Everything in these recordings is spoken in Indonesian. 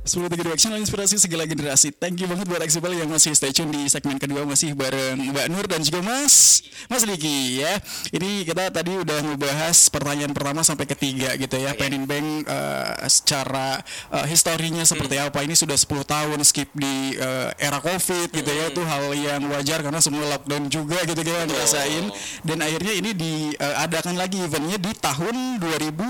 10.32 Action inspirasi segala generasi. Thank you banget buat Exibel yang masih stay tune di segmen kedua, masih bareng Mbak Nur dan juga Mas Diki ya. Ini kita tadi udah ngebahas pertanyaan pertama sampai ketiga gitu ya. Pen in Bank secara historinya seperti apa. Ini sudah 10 tahun skip di era Covid gitu ya. Itu hal yang wajar karena semua lockdown juga gitu kan ngerasain. Dan akhirnya ini diadakan lagi eventnya di tahun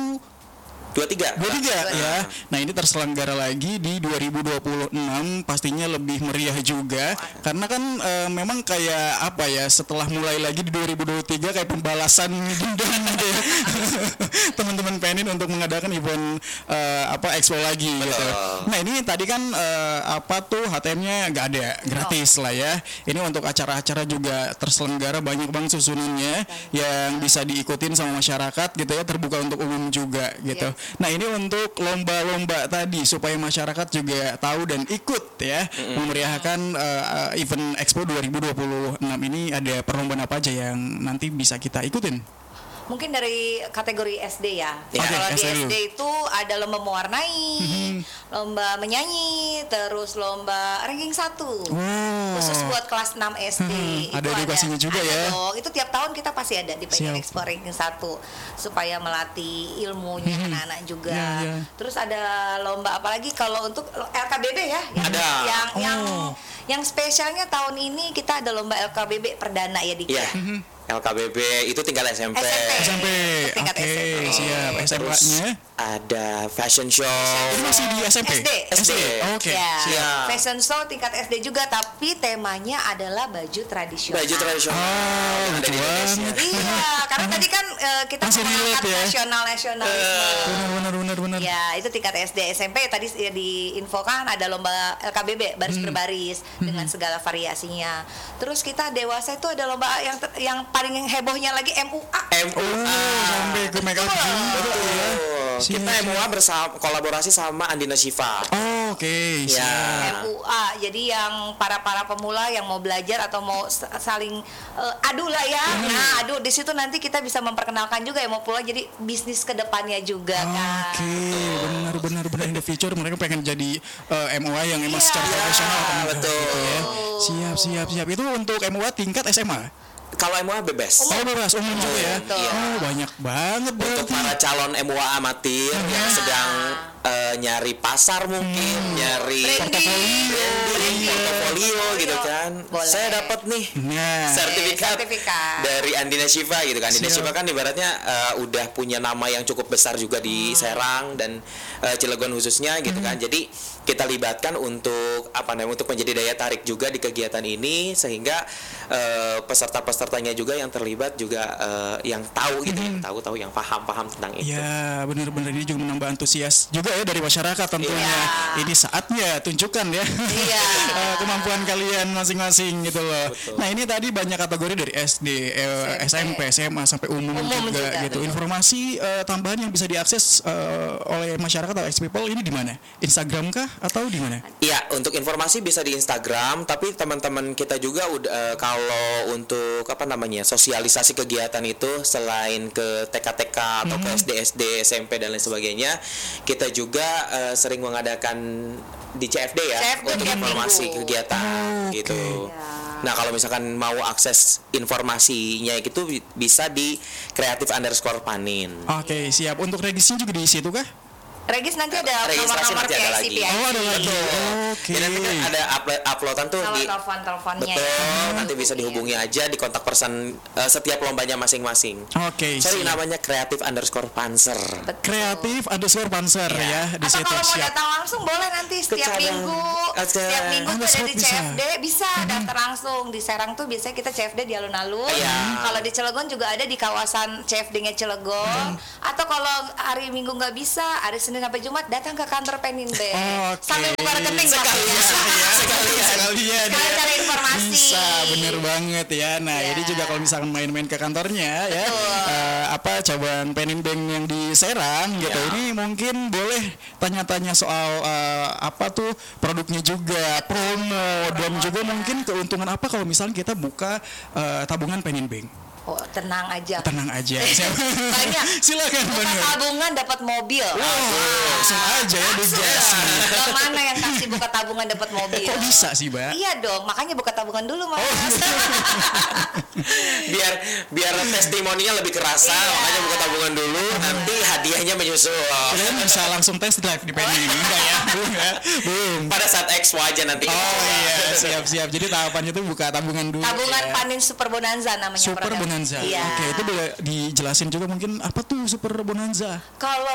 23 ya. Nah ini terselenggara lagi di 2026, pastinya lebih meriah juga karena kan memang kayak apa ya, setelah mulai lagi di 2023 kayak pembalasan dendam gitu ya. Teman-teman Penin untuk mengadakan event expo lagi gitu. Nah ini tadi kan HTM-nya nggak ada, gratis lah ya. Ini untuk acara-acara juga terselenggara banyak banget susunannya yang bisa diikutin sama masyarakat gitu ya, terbuka untuk umum juga gitu. Nah ini untuk lomba-lomba tadi supaya masyarakat juga tahu dan ikut ya memeriahkan event Expo 2026 ini. Ada perlombaan apa aja yang nanti bisa kita ikutin? Mungkin dari kategori SD ya. Kalau di SD itu ada lomba mewarnai, lomba menyanyi, terus lomba ranking 1. Khusus buat kelas 6 SD. Ada edukasinya juga ya. Itu tiap tahun kita pasti ada di Pengen Expo ranking 1 supaya melatih ilmunya anak-anak juga. Terus ada lomba apalagi kalau untuk LKBB ya, yang spesialnya tahun ini kita ada lomba LKBB perdana ya Diki. LKBB itu tingkat SMP. Tingkat SMP. Siap. SMA-nya ada fashion show. Itu masih di SMP? SD. Oke. Siap. Fashion show tingkat SD juga, tapi temanya adalah baju tradisional. Ada di Indonesia. Iya, karena tadi kan kita mengangkat nasionalisme. Benar. Ya, itu tingkat SD. SMP tadi diinfokan ada lomba LKBB baris berbaris dengan segala variasinya. Terus kita dewasa itu ada lomba yang paling hebohnya lagi MUA. Sampai ke make up betul ya. Kita MUA kolaborasi sama Andina Shiva. Oke. MUA. Jadi yang para pemula yang mau belajar atau mau saling adu lah ya. Nah, adu di situ nanti kita bisa memperkenalkan juga yang mau pula jadi bisnis kedepannya juga kan. Benar in the future mereka pengen jadi MUA yang emang secara profesional. Betul. Gitu ya. Siap. Itu untuk MUA tingkat SMA. Kalau MUA bebas. Bebas umum juga ya. Banyak banget berarti. Untuk para calon MUA amatir yang sedang nyari pasar mungkin, nyari portofolio gitu kan. Boleh. Saya dapat nih sertifikat dari Andina Shiva gitu kan. Andina Shiva kan ibaratnya udah punya nama yang cukup besar juga di Serang dan Cilegon khususnya gitu kan. Jadi kita libatkan untuk untuk menjadi daya tarik juga di kegiatan ini sehingga pesertanya juga yang terlibat juga yang tahu gitu, yang paham tentang itu. Ya, benar-benar ini juga menambah antusias juga ya dari masyarakat tentunya. Ini saatnya tunjukkan ya kemampuan kalian masing-masing gitu loh. Betul. Nah, ini tadi banyak kategori dari SD, SMP, SMA sampai umum juga gitu. Informasi tambahan yang bisa diakses oleh masyarakat atau ex-people ini di mana? Instagram kah atau di mana? Iya, untuk informasi bisa di Instagram, tapi teman-teman kita juga kalau untuk sosialisasi kegiatan itu selain ke TK-TK atau ke SD, SMP dan lain sebagainya, kita juga sering mengadakan di CFD ya untuk informasi kegiatan gitu. Nah, kalau misalkan mau akses informasinya itu bisa di _Panin. Oke, siap. Untuk registrasinya juga di situ kah? Regis nanti ada nomor-nomor lagi. Ada lagi. Oke. Nanti ada uploadan tuh di telepon-teleponnya. Betul. Nanti bisa dihubungi aja di kontak person setiap lombanya masing-masing. Oke. Namanya _Panzer. _Panzer ya di situ. Atau kalau mau datang langsung boleh nanti setiap minggu. Setiap minggu tuh ada di CFD bisa daftar langsung. Di Serang tuh biasanya kita CFD di alun-alun. Kalau di Cilegon juga ada di kawasan CFD-nya Cilegon. Atau kalau hari Minggu nggak bisa, hari Senin sampai Jumat datang ke kantor Penin Bank. Sambil buka rekening sekalian cari informasi. Bisa, bener banget ya. Nah, ini juga kalau misalkan main-main ke kantornya ya, cabang Penin Bank yang di Serang gitu. Ini mungkin boleh tanya-tanya soal produknya juga, promo dan juga mungkin keuntungan apa kalau misalnya kita buka tabungan Penin Bank. Oh, tenang aja. Tenang aja. Banyak. Silakan Buka Banur. tabungan dapat mobil. Langsung aja ya dijelasin. Yang mana yang kasih buka tabungan dapat mobil? Kok bisa sih, Mbak? Iya dong, makanya buka tabungan dulu, Mas. biar testimoninya lebih kerasa, makanya buka tabungan dulu, nanti hadiahnya menyusul. Kalian bisa langsung test drive di Penny ini, enggak ya? Belum. Pada saat XY aja nanti. Oh iya, siap. Jadi tahapannya itu buka tabungan dulu. Tabungan ya. Panin Super Bonanza namanya. Super Bonanza. Iya. Oke, itu boleh dijelasin juga mungkin apa tuh Super Bonanza? Kalau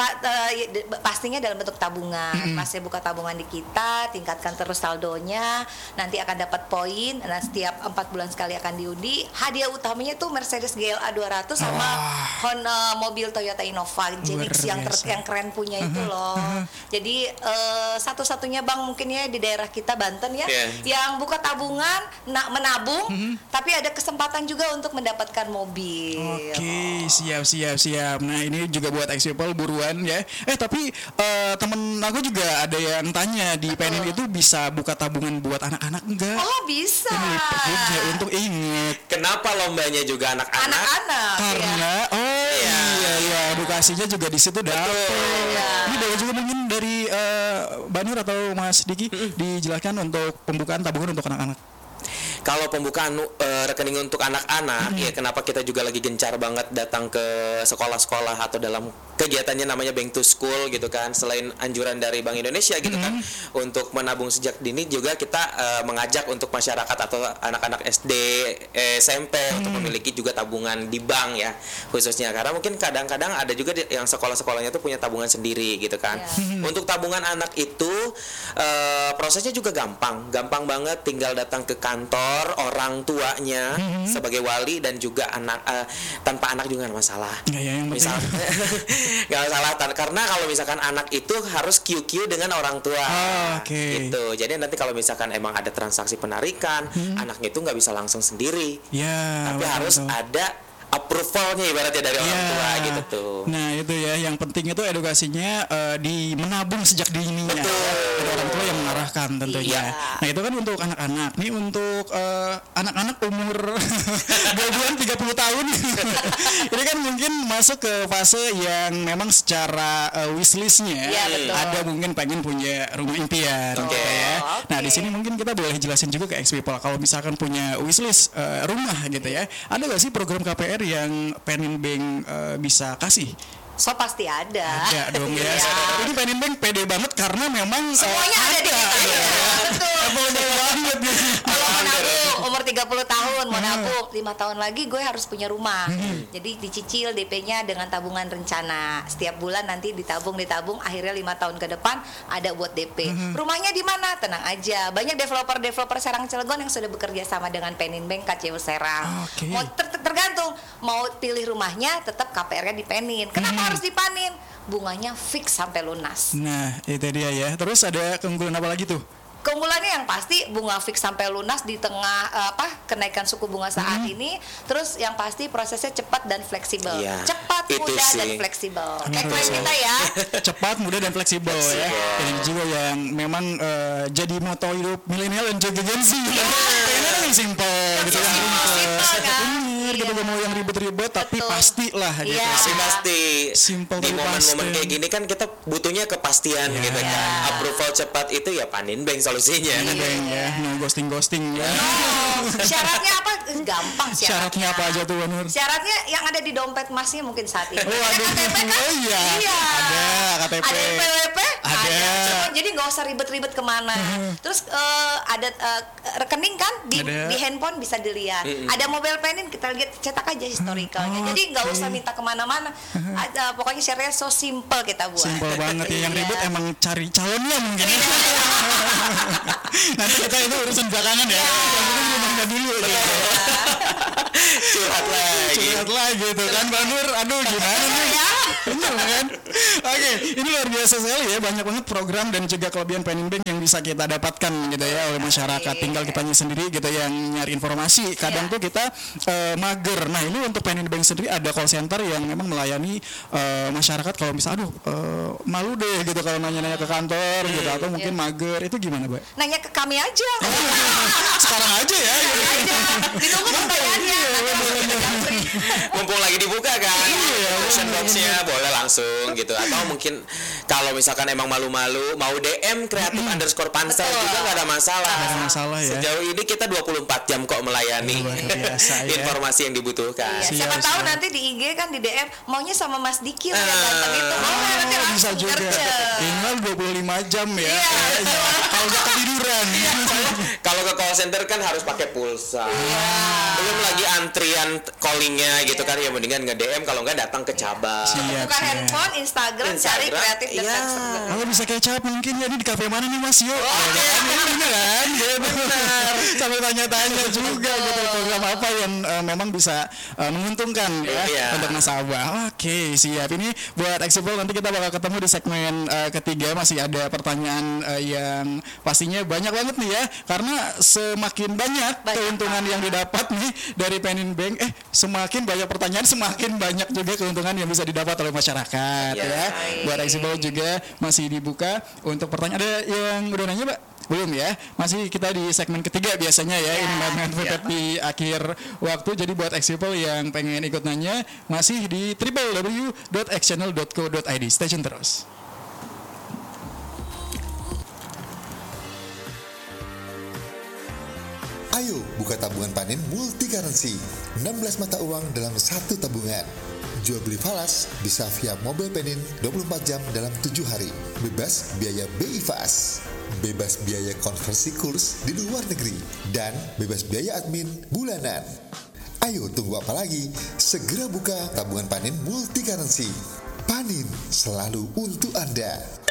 pastinya dalam bentuk tabungan. Masih buka tabungan di kita, tingkatkan terus saldonya, nanti akan dapat poin. Nah, setiap 4 bulan sekali akan diundi. Hadiah utamanya tuh Mercedes GLA 200 sama Honda mobil Toyota Innova Genix yang keren punya itu loh. Jadi satu-satunya bank mungkin ya di daerah kita Banten ya yang buka tabungan menabung tapi ada kesempatan juga untuk mendapatkan mobil. Oke, siap. Nah, ini juga buat ex people buruan ya. Tapi temen aku juga ada yang tanya di Penin itu bisa buka tabungan buat anak-anak enggak? Oh, bisa. Ini juga untuk inget. Kenapa lombanya juga anak-anak? Anak-anak. Karena iya, edukasinya juga di situ dapet. Ini boleh juga mungkin dari Banur atau Mas Diki dijelaskan untuk pembukaan tabungan untuk anak-anak. Kalau pembukaan rekening untuk anak-anak, ya kenapa kita juga lagi gencar banget datang ke sekolah-sekolah atau dalam kegiatannya namanya Bank to School gitu kan. Selain anjuran dari Bank Indonesia gitu kan, untuk menabung sejak dini juga kita mengajak untuk masyarakat atau anak-anak SD, SMP untuk memiliki juga tabungan di bank ya khususnya. Karena mungkin kadang-kadang ada juga yang sekolah-sekolahnya tuh punya tabungan sendiri gitu kan. Untuk tabungan anak itu prosesnya juga gampang banget, tinggal datang ke kantor orang tuanya sebagai wali dan juga anak tanpa anak juga nggak masalah. Misal nggak masalah karena kalau misalkan anak itu harus QQ dengan orang tua gitu. Jadi nanti kalau misalkan emang ada transaksi penarikan, anaknya itu nggak bisa langsung sendiri, tapi harus ada approvalnya ibaratnya dari orang tua gitu tuh. Nah itu ya yang penting itu edukasinya di menabung sejak dini ya. Ada orang tua yang mengarahkan tentunya. Nah itu kan untuk anak-anak. Nih untuk anak-anak umur 30 tahun ini kan mungkin masuk ke fase yang memang secara wishlistnya ada mungkin pengen punya rumah impian gitu ya. Nah di sini mungkin kita boleh jelasin juga ke ex people kalau misalkan punya wishlist rumah gitu ya. Ada gak sih program KPR yang Penin Bank bisa kasih? So pasti ada. Ada dong ya. Ini Penin Bank pede banget karena memang semuanya ada di kita ya. Betul. Kalau mau nabung umur 30 tahun mau nabung 5 tahun lagi gue harus punya rumah. Jadi dicicil DP-nya dengan tabungan rencana. Setiap bulan nanti ditabung akhirnya 5 tahun ke depan ada buat DP. Rumahnya di mana? Tenang aja. Banyak developer Serang Cilegon yang sudah bekerja sama dengan Penin Bank KCU Serang. Mau tergantung mau pilih rumahnya tetap KPR-nya di Penin. Kenapa harus dipanin? Bunganya fix sampai lunas. Nah, itu dia ya. Terus ada keunggulan apa lagi tuh? Keunggulannya yang pasti bunga fix sampai lunas di tengah kenaikan suku bunga saat ini. Terus yang pasti prosesnya cepat dan fleksibel. Cepat, mudah dan fleksibel. Kayak klien kita ya. Cepat, mudah dan fleksibel ya. Ini juga yang memang jadi moto hidup milenial dan juga Gen Z. Kayaknya yang simple gitu ya. Kita gak mau yang ribet-ribet tapi pastilah gitu. Pasti. Simple di momen-momen kayak gini kan kita butuhnya kepastian gitu kan. Approval cepat itu ya Penin Bank solusinya. Ya, no ghosting ya. Syaratnya apa? Gampang syaratnya apa aja tuh Banur? Syaratnya yang ada di dompet masnya mungkin saat ini. KTP kan? Oh iya. Ada KTP. Ada NPWP? Ada. Jadi nggak usah ribet-ribet kemana. Terus ada rekening kan di handphone bisa dilihat. Ada mobile Penin kita lihat cetak aja historicalnya. Jadi nggak usah minta kemana-mana. Pokoknya syaratnya so simple kita buat. Simple banget ya. Yang ribet emang cari calonnya mungkin. Nanti kita itu urusan belakangan ya. Yang penting rumahnya dulu aja. Curhat lagi tuh kan Banur. Aduh gimana nih? Bener kan? Oke, ini luar biasa sekali ya. Banyak banget program dan juga kelebihan Penin Bank yang bisa kita dapatkan gitu ya oleh masyarakat. Tinggal kitanya sendiri gitu yang nyari informasi. Kadang tuh kita mager. Nah ini untuk Penin Bank sendiri ada call center yang memang melayani masyarakat kalau misalnya malu deh gitu kalau nanya-nanya ke kantor gitu atau mungkin mager. Itu gimana Mbak? Nanya ke kami aja. Sekarang aja ya. Ditunggu pertanyaannya. nanti langsung kita japri. Mumpung lagi dibuka kan, option box-nya boleh langsung gitu. Atau mungkin kalau misalkan emang malu-malu mau DM kreatif_pansel juga nggak ada masalah. Nggak ada masalah ya. Sejauh ini kita 24 jam kok melayani Luar biasa, ya. informasi yang dibutuhkan. Iya, siapa Siap, tahu siap. nanti di IG kan di DM maunya sama Mas Diki yang ganteng itu. Nanti bisa langsung juga. gercep. Tinggal 25 jam ya. Iya, kayaknya. Kalau nggak ketiduran. Kalau ke call center kan harus pakai pulsa. Belum lagi antrian callingnya gitu kan, ya mendingan nge-DM, kalau nggak datang ke cabang. Siap, Bukan siap. handphone, Instagram, cari Instagram, kreatif dan iya. sensor. Kalau bisa kecap mungkin ya ini di kafe mana nih Mas Yo? Beneran, benar. Sampai tanya-tanya juga gitu program apa yang memang bisa menguntungkan ya Iya. untuk nasabah. Oke, siap. Ini buat Exibel nanti kita bakal ketemu di segmen ketiga, masih ada pertanyaan yang pastinya banyak banget nih ya, karena semakin banyak keuntungan yang didapat nih dari Penin Bank, semakin banyak pertanyaan, semakin banyak juga keuntungan yang bisa didapat oleh masyarakat ya. Buat Exibel juga masih dibuka untuk pertanyaan. Ada yang udah nanya, Mbak? Belum ya, masih kita di segmen ketiga biasanya ya, ini advocate di akhir waktu. Jadi buat Exibel yang pengen ikut nanya masih di www.xchannel.co.id. Stay tune terus. Ayo buka tabungan panen multi currency, 16 mata uang dalam satu tabungan. Jual beli falas bisa via mobile Penin 24 jam dalam 7 hari. Bebas biaya BI Fas, bebas biaya konversi kurs di luar negeri, dan bebas biaya admin bulanan. Ayo tunggu apa lagi? Segera buka tabungan panen multi currency. Panin selalu untuk Anda.